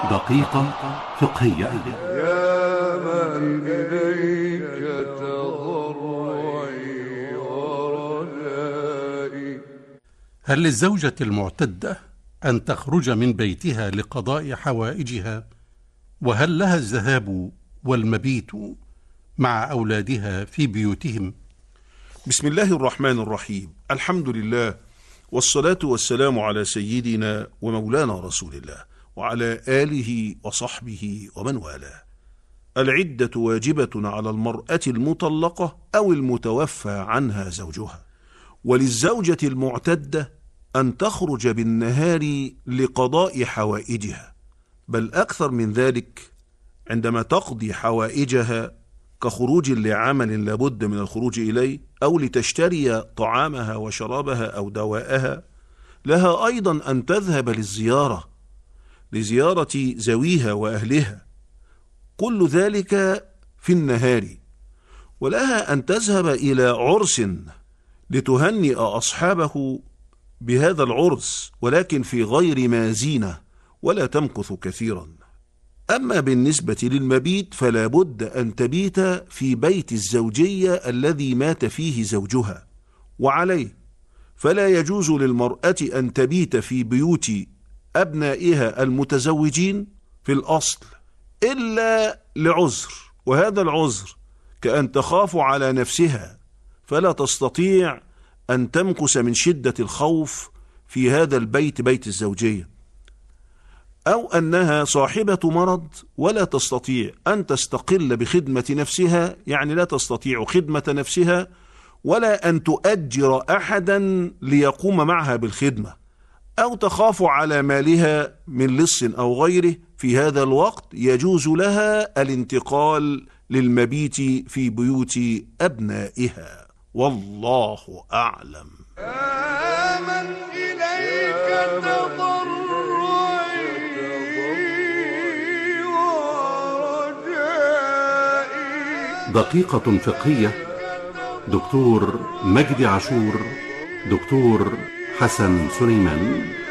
دقيقة فقهية. يا من إليك تضرعي ورجائي. هل للزوجة المعتدة أن تخرج من بيتها لقضاء حوائجها؟ وهل لها الذهاب والمبيت مع أولادها في بيوتهم؟ بسم الله الرحمن الرحيم. الحمد لله، والصلاة والسلام على سيدنا ومولانا رسول الله وعلى آله وصحبه ومن والاه. العدة واجبة على المرأة المطلقة أو المتوفى عنها زوجها، وللزوجة المعتدة أن تخرج بالنهار لقضاء حوائجها، بل أكثر من ذلك عندما تقضي حوائجها كخروج لعمل لابد من الخروج إليه، أو لتشتري طعامها وشرابها أو دواءها، لها أيضا أن تذهب لزيارة زويها وأهلها، كل ذلك في النهار. ولها أن تذهب إلى عرس لتهنئ أصحابه بهذا العرس، ولكن في غير ما زينة، ولا تمكث كثيرا. أما بالنسبة للمبيت فلا بد أن تبيت في بيت الزوجية الذي مات فيه زوجها، وعليه فلا يجوز للمرأة أن تبيت في بيوت أبنائها المتزوجين في الأصل إلا لعذر، وهذا العذر كأن تخاف على نفسها فلا تستطيع أن تمكث من شدة الخوف في هذا البيت، بيت الزوجية، أو أنها صاحبة مرض ولا تستطيع أن تستقل بخدمة نفسها، يعني لا تستطيع خدمة نفسها ولا أن تؤجر أحدا ليقوم معها بالخدمة، أو تخاف على مالها من لص أو غيره. في هذا الوقت يجوز لها الانتقال للمبيت في بيوت أبنائها، والله أعلم. يا من إليك تضرعي ورجائي. دقيقة فقهية. دكتور مجدي عاشور، دكتور حسن سليمان.